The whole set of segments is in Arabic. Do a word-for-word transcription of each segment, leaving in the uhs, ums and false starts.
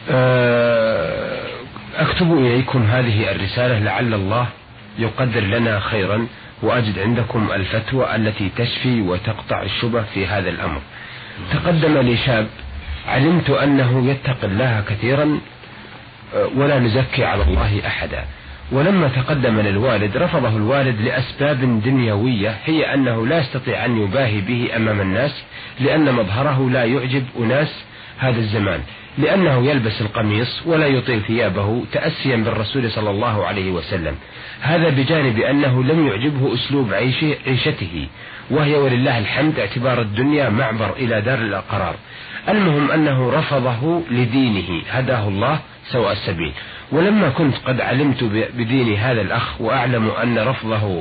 أكتب إليكم هذه الرسالة لعل الله يقدر لنا خيرا، وأجد عندكم الفتوى التي تشفي وتقطع الشبه في هذا الأمر. تقدم لي شاب علمت أنه يتقي الله كثيرا ولا نزكي على الله أحدا، ولما تقدم للوالد رفضه الوالد لأسباب دنيوية، هي أنه لا يستطيع أن يباهي به أمام الناس لأن مظهره لا يعجب أناس هذا الزمان، لأنه يلبس القميص ولا يطيل ثيابه تأسيا بالرسول صلى الله عليه وسلم. هذا بجانب أنه لم يعجبه أسلوب عيشته، وهي ولله الحمد اعتبار الدنيا معبر إلى دار القرار. المهم أنه رفضه لدينه، هداه الله سواء السبيل. ولما كنت قد علمت بدين هذا الأخ وأعلم أن رفضه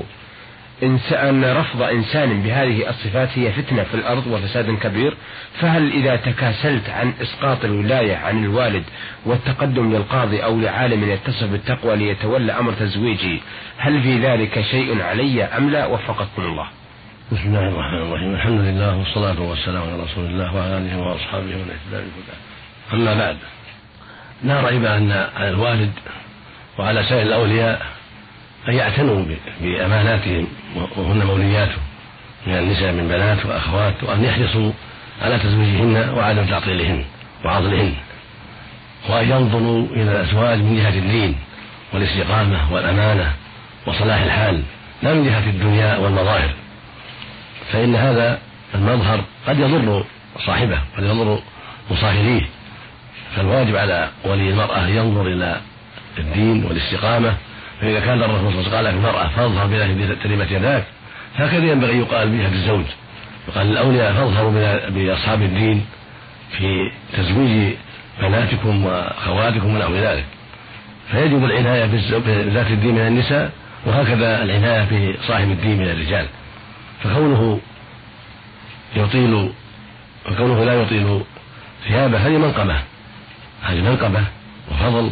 أن رفض إنسان بهذه الصفات هي فتنة في الأرض وفساد كبير، فهل إذا تكاسلت عن إسقاط الولاية عن الوالد والتقدم للقاضي أو لعالم يتصف بالتقوى ليتولى أمر تزويجي، هل في ذلك شيء علي أم لا؟ وفقكم الله. بسم الله الرحمن الرحيم، الحمد لله والصلاة والسلام على رسول الله وعلى آله وأصحابه ومن اهتدى بهداه. أما بعد، لا ريب أن على الوالد وعلى سائر الأولياء أن يعتنوا بأماناتهم وهن مولياته من النساء من بنات وأخوات، وأن يحرصوا على تزويجهن وعدم تعطيلهن وعضلهن، وأن ينظروا إلى الأزواج من جهة الدين والاستقامة والأمانة وصلاح الحال، لا من جهة الدنيا والمظاهر، فإن هذا المظهر قد يضر صاحبه قد يضر مصاهريه. فالواجب على ولي المرأة ينظر إلى الدين والاستقامة، فإذا كان الرسول صلى الله عليه وسلم قال المرأة فاظهر بذات تربة يداك، هكذا ينبغي يقال بها في الزوج، يقال للأولياء فاظهروا بأصحاب الدين في تزويج بناتكم وأخواتكم ونحو ذلك. فيجب العناية بذات الدين من النساء، وهكذا العناية بصاحب الدين من الرجال. فكونه يطيل فكونه لا يطيل ثيابه هذه منقبة هذه منقبة وفضل،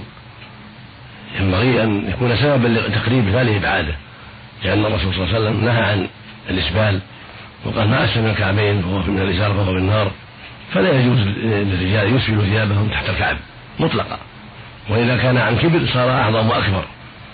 ينبغي أن يكون سببا لتقريب ذلك بعاده، لأن الرسول صلى الله عليه وسلم نهى عن الإسبال وقال ما أسفل من الكعبين فهو من الإزار فهو بالنار، فلا يجوز للرجال يسبلوا ثيابهم تحت الكعب مطلقا، وإذا كان عن كبر صار أعظم وأكبر.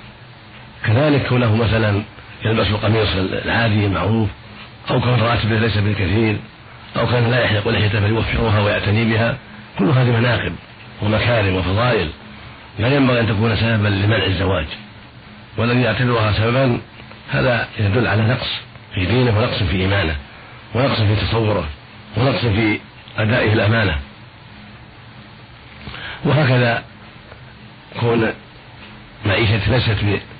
كذلك كونه مثلا يلبس القميص العادي المعروف، أو كان راتبه ليس بالكثير، أو كان لا يحلق لحيته فليوفرها ويعتني بها، كل هذه مناقب ومكارم وفضائل لا ينبغي أن تكون سببا لمنع الزواج. والذي يعتبرها سببا هذا يدل على نقص في دينه ونقص في إيمانه ونقص في تصوره ونقص في أدائه الأمانة. وهكذا كون معيشة ليست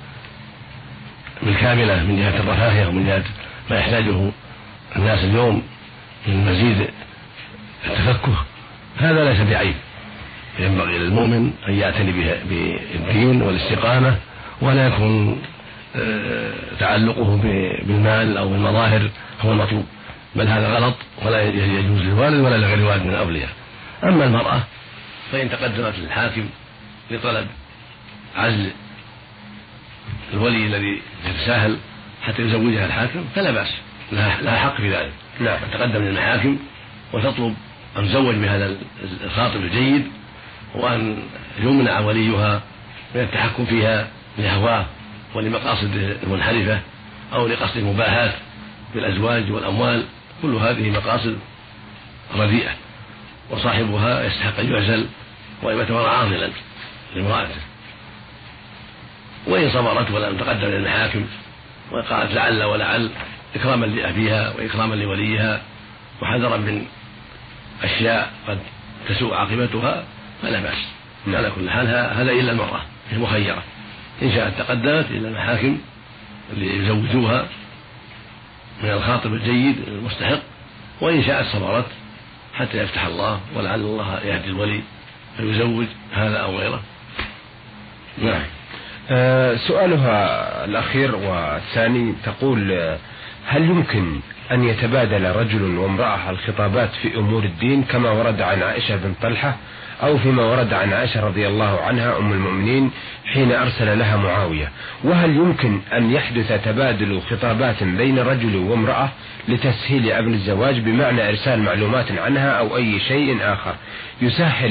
بالكاملة من جهة الرفاهية ومن جهة ما يحتاجه الناس اليوم من مزيد التفكه، هذا ليس بعيب. ينبغي للمؤمن أن يعتني بالدين والاستقامة، ولا يكون تعلقه بالمال أو بالمظاهر هو المطلوب، بل هذا غلط ولا يجوز للوالد ولا لغير الوالد من الأولياء. أما المرأة فإن تقدمت للحاكم لطلب عزل الولي الذي يتساهل حتى يزوجها الحاكم فلا بأس، لها حق في ذلك. لا تقدم للمحاكم وتطلب أن تزوج بهذا الخاطب الجيد، وأن يمنع وليها من التحكم فيها لهواه ولمقاصد المنحرفة أو لقصد المباهاة بالأزواج والأموال. كل هذه مقاصد رديئة، وصاحبها يستحق أن يعزل ويعتبر عاضلا لامرأته. وإن صبرت ولم تقدم للمحاكم وقالت لعل ولعل إكراما لأبيها وإكراما لوليها وحذرا من أشياء قد تسوء عاقبتها فلا بأس. على كل حال هذا إلا المرأة هي مخيرة، إن شاءت تقدمت إلى المحاكم اللي يزوجوها من الخاطب الجيد المستحق، وإن شاءت صبرت حتى يفتح الله ولعل الله يهدي الولي فيزوج هذا أو غيره. نعم. آه سؤالها الأخير والثاني تقول: هل يمكن أن يتبادل رجل وامرأة الخطابات في أمور الدين كما ورد عن عائشة بن طلحة، أو فيما ورد عن عائشة رضي الله عنها أم المؤمنين حين أرسل لها معاوية؟ وهل يمكن أن يحدث تبادل خطابات بين رجل وامرأة لتسهيل عمل الزواج، بمعنى إرسال معلومات عنها أو أي شيء آخر يسهل